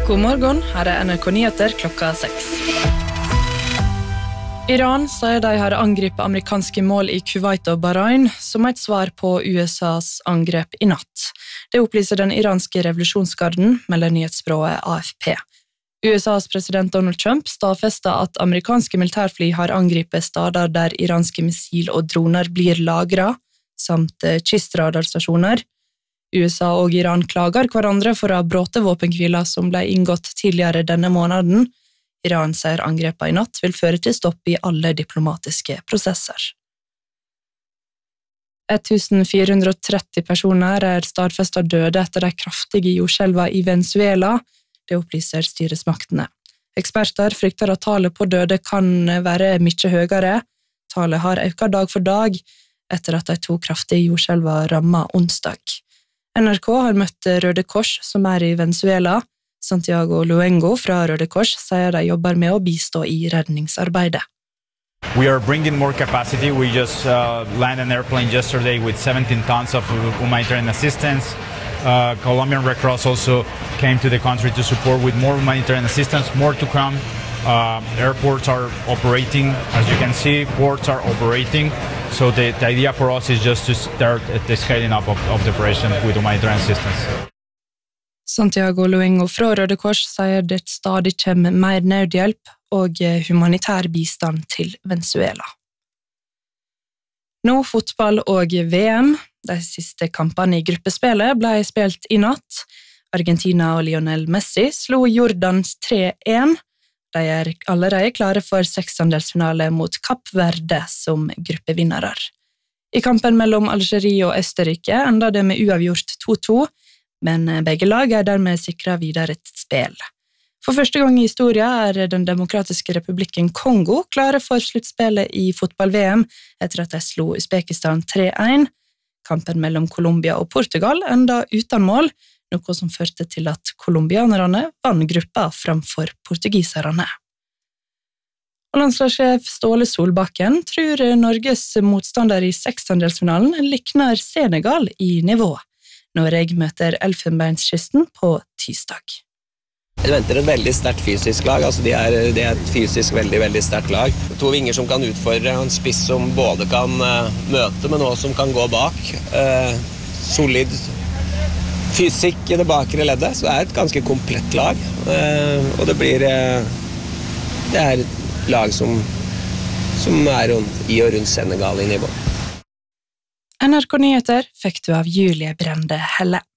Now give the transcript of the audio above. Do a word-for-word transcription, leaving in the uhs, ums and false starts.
God morgen, her er N R K Nyheter klokka seks. Iran sier de har angrepet amerikanske mål i Kuwait og Bahrain som et svar på U S A's angrep i natt. Det opplyser den iranske revolusjonsgarden, melder nyhetsbyrået A F P. U S A's president Donald Trump stadfester at amerikanske militærfly har angrepet stader der iranske missil og droner blir lagret, samt kystradarstasjoner. U S A og Iran klager hverandre for å ha bråte våpenkviler som ble inngått tidligere denne måneden. Iran sier angrepet i natt vil føre til stopp i alle diplomatiske prosesser. fjorten hundre og tretti personer er stadfestet døde etter de kraftige jordskjelvene i Venezuela, det opplyser styresmaktene. Eksperter frykter at tallet på døde kan være mye høyere. Tallet har økt dag for dag etter at de to kraftige jordskjelvene rammet onsdag. N R K har møtt Røde Kors, som er i Venezuela. Santiago Luengo fra Røde Kors sier de jobber med å bistå i redningsarbeidet. We are bringing more capacity. We just uh, landed an airplane yesterday with seventeen tons of humanitarian assistance. Uh, Colombian Red Cross also came to the country to support with more humanitarian assistance, more to come. Uh, airports are operating, as you can see, ports are operating. So the, the idea for us is just to start the scaling up of, of the operation with humanitarian assistance. Santiago Luengo fra Røde Kors sier det stadig kommer mer nødhjelp og humanitær bistand til Venezuela. Nå fotball og V M. De siste kampene i gruppespillet ble spilt i natt. Argentina og Lionel Messi slo Jordans tre en. De er allerede klare for seksendelsfinale mot Kapp Verde som gruppevinnere. I kampen mellom Algerie og Østerrike enda det med uavgjort to to, men begge lag er dermed sikret videre et spill. For første gang i historien er den demokratiske republikken Kongo klare for sluttspillet i fotball-V M etter at de slo Uzbekistan tre en. Kampen mellom Colombia og Portugal enda uten mål, noe som førte til at kolumbianerne vant gruppa framfor portugiserne. Og landslagssjef Ståle Solbakken tror Norges motstander i seksendelsfinalen likner Senegal i nivå. Norge møter Elfenbenskysten på tirsdag. Jeg venter et veldig sterkt fysisk lag, altså de er, de er et fysisk veldig, veldig sterkt lag. To vinger som kan utfordre, en spiss som både kan uh, møte, men også som kan gå bak. Uh, solid fysikk i det bakre leddet, så det er et ganske komplett lag. Uh, og det blir uh, det er et lag som, som er i og rundt Senegal i nivå. N R K Nyheter fikk du av Julie Brende Helle.